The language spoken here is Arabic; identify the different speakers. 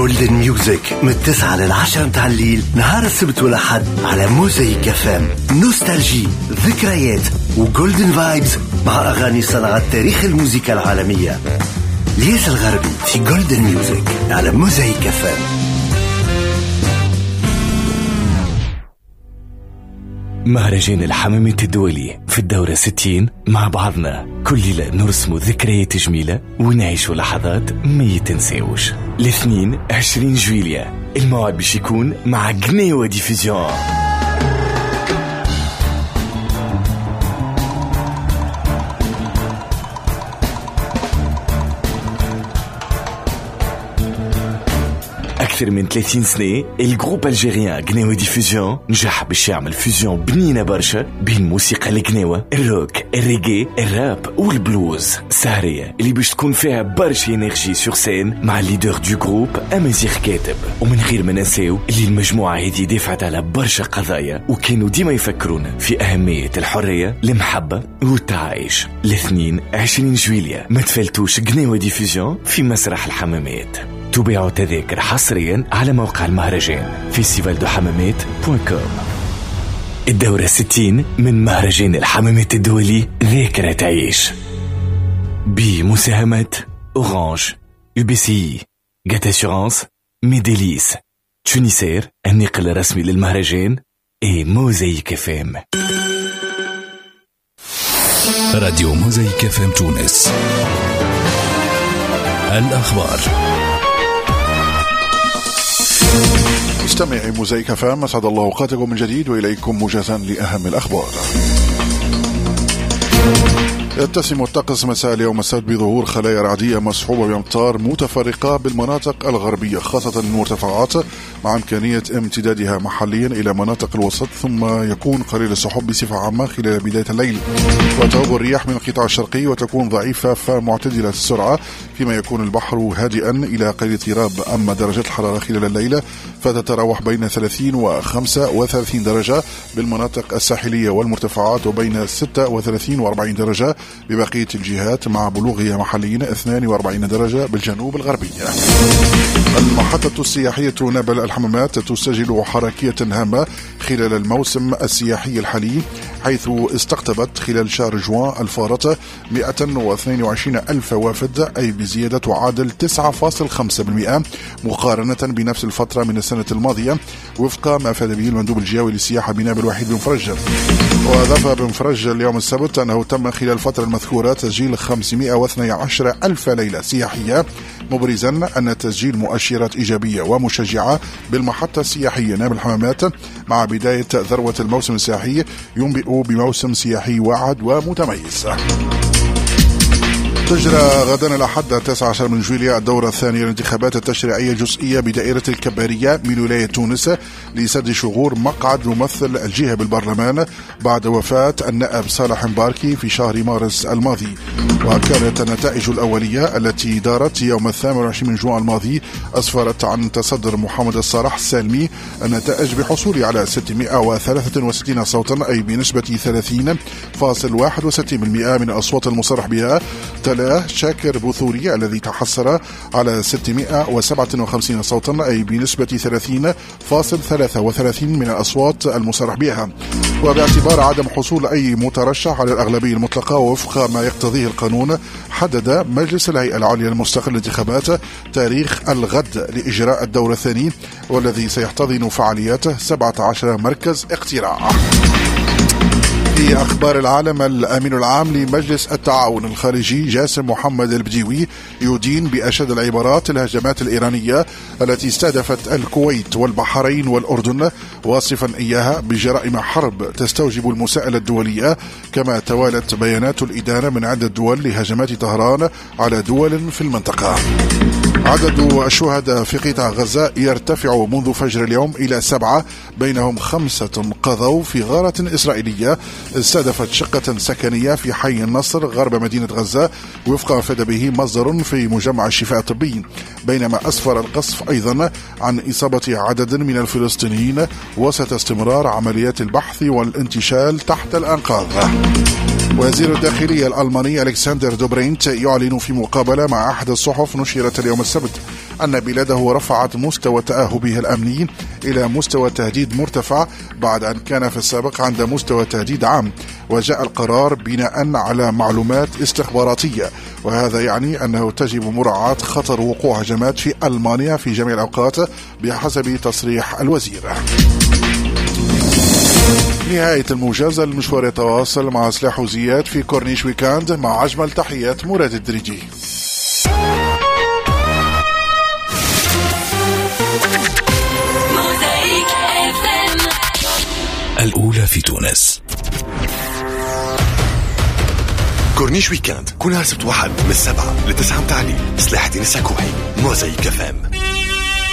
Speaker 1: جولدن ميوزك من 9 ل10 متاع الليل نهار السبت والأحد على موزايك FM. نوستالجي، ذكريات وجولدن فايبز مع أغاني صناعة تاريخ الموسيقى العالمية. ليس الغربي في جولدن ميوزك على موزايك FM.
Speaker 2: مهرجان الحمامات الدولي في الدورة 60 مع بعضنا كل ليلة نرسم ذكريات جميلة ونعيش لحظات ما يتنساوش. الاثنين 20 جويليا الموعد باش يكون مع غنيوة ديفيزيون. أكثر من 30 سنة الجروب الجيريان غنيوة ديفوزيون نجح باش يعمل فيزيون بنينة برشا بين الموسيقى الغنيوة، الروك، الريغي، الراب والبلوز. سهرية اللي باش تكون فيها برشا انرجي سور سين مع الليدر دو جروب أمازيغ كاتب. ومن غير ما ننساو اللي المجموعة هذه دافعت على برشا قضايا وكانوا ديما يفكرونا في أهمية الحرية، المحبة والتعايش. الاثنين 20 جويليا ما تفلتوش غنيوة ديفوزيون في مسرح الحمامات. تبيعوا تذاكر حصريا على موقع المهرجان festivaldohammamat.com. الدورة 60 من مهرجان الحمامات الدولي ذاكرة تعيش بمساهمة أورانج، UBCI، جات أسيورانس، ميديليس، تونيسير النقل الرسمي للمهرجان موزايك FM.
Speaker 3: راديو موزايك FM تونس. الأخبار.
Speaker 4: مستمعي موزايك FM، أسعد الله أوقاتكم من جديد وإليكم موجزا لأهم الأخبار. يتسم الطقس مساء اليوم السبت بظهور خلايا رعدية مصحوبة بأمطار متفرقة بالمناطق الغربية خاصة المرتفعات، مع إمكانية امتدادها محليا إلى مناطق الوسط، ثم يكون قليل السحب بصفة عامة خلال بداية الليل. وتهب الرياح من القطاع الشرقي وتكون ضعيفة فمعتدلة السرعة، فيما يكون البحر هادئا إلى قليل اضطراب. أما درجات الحرارة خلال الليلة فتتراوح بين 30 و 35 درجة بالمناطق الساحلية والمرتفعات، وبين 36 و 40 درجة ببقية الجهات، مع بلوغها محليا 42 درجة بالجنوب الغربي. المحطة السياحية نابل الحمامات تسجل حركية هامة خلال الموسم السياحي الحالي، حيث استقطبت خلال شهر جوان الفارط 122 ألف وافد، أي بزيادة تعادل 9.5% مقارنة بنفس الفترة من السنة الماضية، وفق ما أفاد به المندوب الجهوي للسياحة بنابل وحيد بن فرج. وأضاف بن فرج اليوم السبت أنه تم خلال الفترة المذكورة تسجيل 512 ألف ليلة سياحية، مبرزا أن تسجيل مؤشرات إيجابية ومشجعة بالمحطة السياحية نابل الحمامات مع بداية ذروة الموسم السياحي ينبئ بموسم سياحي واعد ومتميز. تجرى غدا الأحد 19 من جويليا الدورة الثانية للانتخابات التشريعية الجزئية بدائرة الكبارية من ولاية تونس لسد شغور مقعد ممثل الجهة بالبرلمان بعد وفاة النائب صالح مباركي في شهر مارس الماضي. وكانت النتائج الأولية التي دارت يوم 28 من جوان الماضي أسفرت عن تصدر محمد الصالح السالمي النتائج بحصول على 663 صوتا، أي بنسبة 30.61% من الأصوات المصرح بها. تلاه شاكر بوثوري الذي تحصل على 657 صوتا، أي بنسبة 30.33% من الأصوات المصرح بها. وباعتبار عدم حصول أي مترشح على الأغلبية المطلقة وفق ما يقتضيه القانون، حدد مجلس الهيئة العليا المستقل للانتخابات تاريخ الغد لإجراء الدور الثاني، والذي سيحتضن فعالياته 17 مركز اقتراع. في أخبار العالم، الأمين العام لمجلس التعاون الخارجي جاسم محمد البديوي يدين بأشد العبارات الهجمات الإيرانية التي استهدفت الكويت والبحرين والأردن، واصفا إياها بجرائم حرب تستوجب المساءلة الدولية. كما توالت بيانات الإدانة من عدة دول لهجمات طهران على دول في المنطقة. عدد الشهداء في قطاع غزة يرتفع منذ فجر اليوم إلى 7، بينهم 5 قضوا في غارة إسرائيلية استهدفت شقة سكنية في حي النصر غرب مدينة غزة، وفق ما أفاد به مصدر في مجمع الشفاء الطبي. بينما أسفر القصف أيضا عن إصابة عدد من الفلسطينيين وسط استمرار عمليات البحث والانتشال تحت الأنقاض. وزير الداخلية الألماني ألكسندر دوبرينت يعلن في مقابلة مع أحد الصحف نشرت اليوم السبت أن بلاده رفعت مستوى تأهبها الأمني إلى مستوى تهديد مرتفع بعد أن كان في السابق عند مستوى تهديد عام، وجاء القرار بناء على معلومات استخباراتية، وهذا يعني أنه تجب مراعاة خطر وقوع هجمات في ألمانيا في جميع الأوقات بحسب تصريح الوزير. نهاية الموجز. المشوار يتواصل مع سلاح وزياد في كورنيش ويكاند، مع أجمل تحيات مراد الدريجي.
Speaker 3: الأولى في تونس.
Speaker 1: كورنيش ويكاند كل نهار سبت واحد من 7 ل 9 متاع الليل. سلاح الدين الساكوحي، موزايك FM.